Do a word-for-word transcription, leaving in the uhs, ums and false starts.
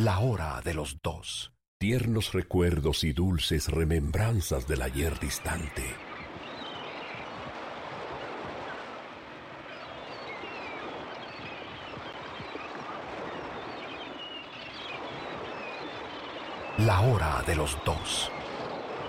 La hora de los dos. Tiernos recuerdos y dulces remembranzas del ayer distante. La hora de los dos.